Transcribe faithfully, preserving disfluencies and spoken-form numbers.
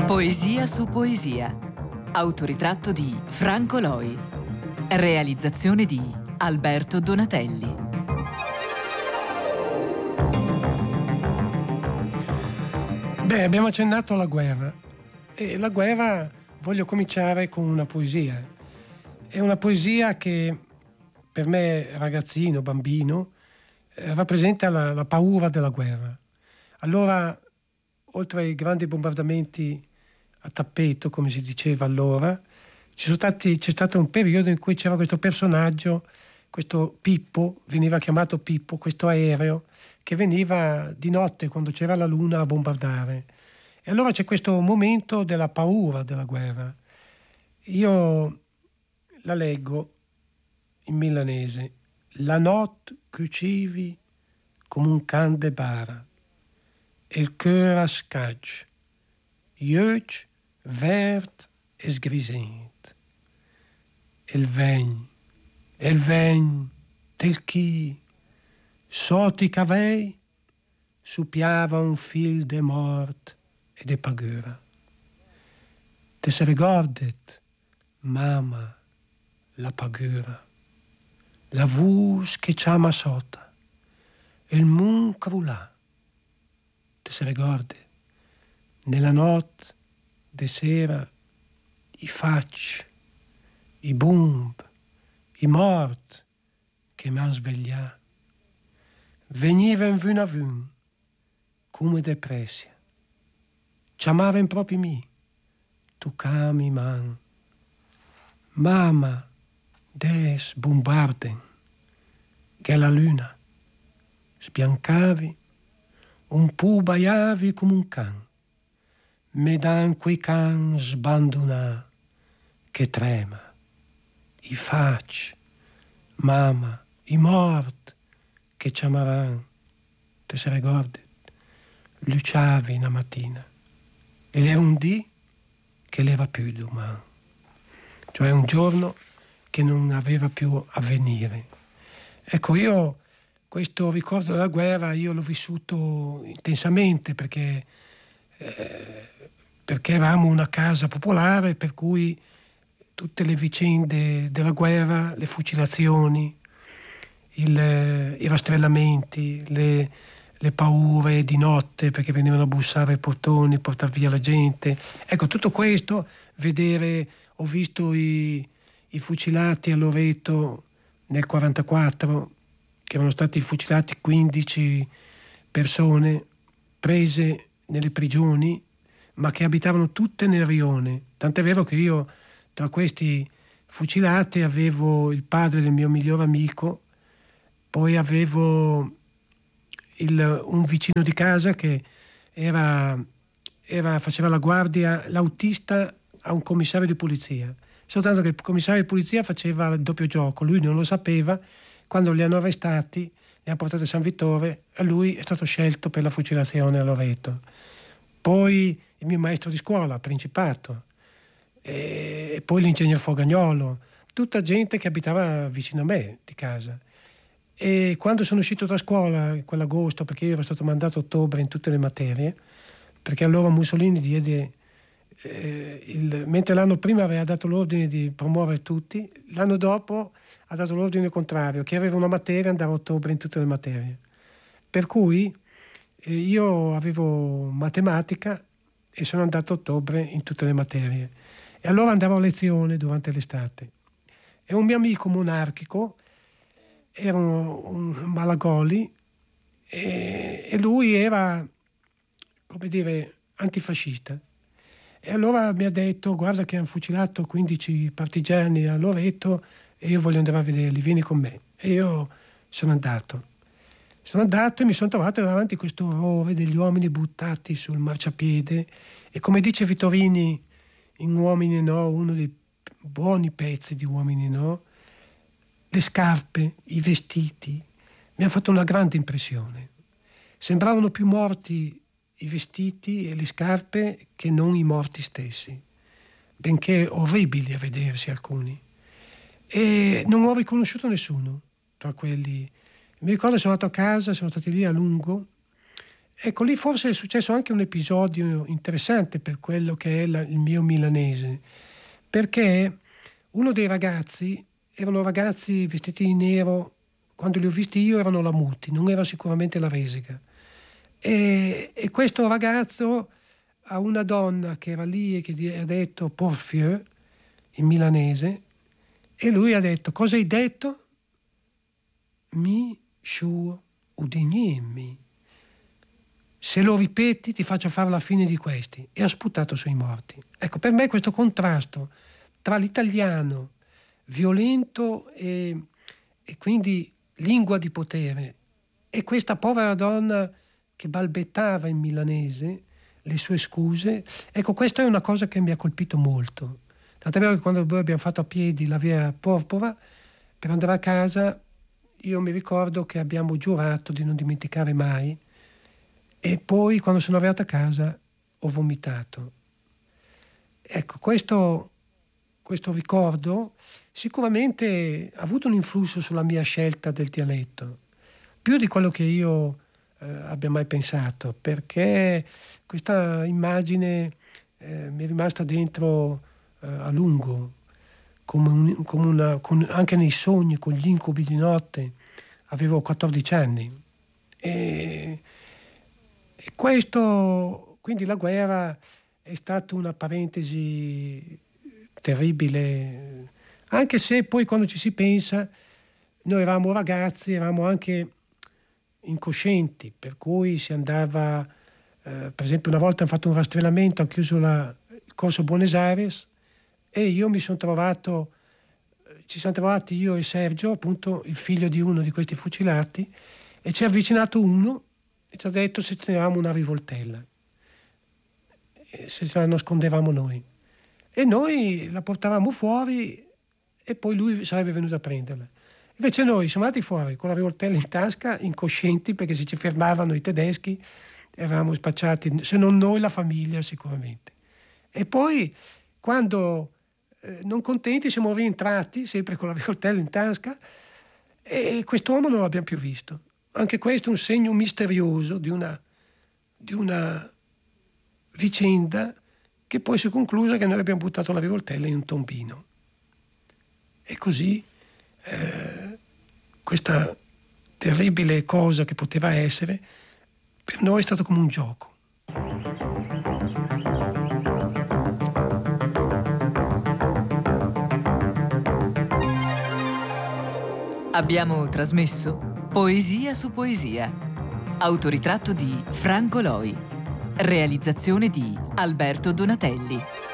Poesia su poesia. Autoritratto di Franco Loi. Realizzazione di Alberto Donatelli. Beh, abbiamo accennato alla guerra. E la guerra voglio cominciare con una poesia. È una poesia che per me, ragazzino, bambino, eh, rappresenta la, la paura della guerra. Allora, oltre ai grandi bombardamenti a tappeto, come si diceva allora, ci sono stati, c'è stato un periodo in cui c'era questo personaggio, questo Pippo, veniva chiamato Pippo, questo aereo, che veniva di notte quando c'era la luna a bombardare. E allora c'è questo momento della paura della guerra. Io la leggo in milanese. La notte cucivi come un can de bara, e il cœur a scage, jeug, verd e sgrisent. E il vegn, e il vegn, tel chi, sotto i cavei, supiava un fil de mort e de pagura. Te se ricordet, mamma, la pagura, la vus che chiama sota, e il mun crulà. Te se ricordi, nella notte de sera, i facci, i bomb, i mort che m'han sveglià, venivan vun a vun, come depressia. Chiamaven proprio mi, toccami man. Mamma, des bombarden, che la luna, sbiancavi, un po' baiavi come un can, medan quei can sbandonà, che trema, i facci, mamma, i mort, che chiamavan, te se ricordi, luciavi una mattina, e era un dì che l'era più domani, cioè un giorno che non aveva più avvenire. Ecco, io questo ricordo della guerra io l'ho vissuto intensamente perché, eh, perché eravamo una casa popolare per cui tutte le vicende della guerra, le fucilazioni, il, i rastrellamenti, le, le paure di notte perché venivano a bussare ai portoni, portare via la gente. Ecco, tutto questo, vedere, ho visto i, i fucilati a Loreto nel quarantaquattro, che erano stati fucilati quindici persone prese nelle prigioni, ma che abitavano tutte nel rione. Tant'è vero che io tra questi fucilati avevo il padre del mio migliore amico, poi avevo il, un vicino di casa che era, era, faceva la guardia, l'autista a un commissario di polizia. Soltanto che il commissario di polizia faceva il doppio gioco, lui non lo sapeva. Quando li hanno arrestati, li hanno portati a San Vittore e lui è stato scelto per la fucilazione a Loreto. Poi il mio maestro di scuola, Principato, e poi l'ingegnere Fogagnolo, tutta gente che abitava vicino a me di casa. E quando sono uscito da scuola, quell'agosto, perché io ero stato mandato a ottobre in tutte le materie, perché allora Mussolini diede, eh, il, mentre l'anno prima aveva dato l'ordine di promuovere tutti, l'anno dopo ha dato l'ordine contrario, che aveva una materia andava a ottobre in tutte le materie. Per cui eh, io avevo matematica e sono andato a ottobre in tutte le materie. E allora andavo a lezione durante l'estate. E un mio amico monarchico era un, un Malagoli e, e lui era, come dire, antifascista. E allora mi ha detto: guarda che hanno fucilato quindici partigiani a Loreto e io voglio andare a vederli, vieni con me. E io sono andato. Sono andato e mi sono trovato davanti a questo orrore degli uomini buttati sul marciapiede e, come dice Vittorini in Uomini No, uno dei buoni pezzi di Uomini No, le scarpe, i vestiti, mi hanno fatto una grande impressione. Sembravano più morti i vestiti e le scarpe che non i morti stessi, benché orribili a vedersi alcuni. E non ho riconosciuto nessuno tra quelli. Mi ricordo, sono andato a casa, siamo stati lì a lungo ecco, lì forse è successo anche un episodio interessante per quello che è la, il mio milanese, perché uno dei ragazzi, erano ragazzi vestiti di nero, quando li ho visti io erano la Muti, non era sicuramente la Resica. E, e questo ragazzo a una donna che era lì e che ha detto Porfieu, in milanese, e lui ha detto: cosa hai detto? Mi sciu udignemi. Se lo ripeti ti faccio fare la fine di questi. E ha sputato sui morti. Ecco, per me questo contrasto tra l'italiano violento e, e quindi lingua di potere e questa povera donna che balbettava in milanese le sue scuse, ecco, questa è una cosa che mi ha colpito molto. Tant'è vero che quando noi abbiamo fatto a piedi la via Porpora per andare a casa, io mi ricordo che abbiamo giurato di non dimenticare mai, e poi quando sono arrivato a casa ho vomitato. Ecco, questo, questo ricordo sicuramente ha avuto un influsso sulla mia scelta del dialetto, più di quello che io eh, abbia mai pensato, perché questa immagine eh, mi è rimasta dentro eh, a lungo, come, un, come una, con, anche nei sogni, con gli incubi di notte. Avevo quattordici anni e, e questo, quindi la guerra è stata una parentesi terribile, anche se poi quando ci si pensa noi eravamo ragazzi, eravamo anche incoscienti, per cui si andava, eh, per esempio una volta hanno fatto un rastrellamento, hanno chiuso la, il corso Buenos Aires e io mi sono trovato, ci siamo trovati io e Sergio, appunto il figlio di uno di questi fucilati, e ci è avvicinato uno e ci ha detto se tenevamo una rivoltella, e se la nascondevamo noi. E noi la portavamo fuori e poi lui sarebbe venuto a prenderla. Invece noi siamo andati fuori con la rivoltella in tasca, incoscienti, perché se ci fermavano i tedeschi eravamo spacciati, se non noi la famiglia sicuramente. E poi quando eh, non contenti siamo rientrati sempre con la rivoltella in tasca e quest'uomo non l'abbiamo più visto. Anche questo è un segno misterioso di una, di una vicenda che poi si è conclusa che noi abbiamo buttato la rivoltella in un tombino. E così eh, questa terribile cosa che poteva essere, per noi è stato come un gioco. Abbiamo trasmesso Poesia su Poesia, autoritratto di Franco Loi, realizzazione di Alberto Donatelli.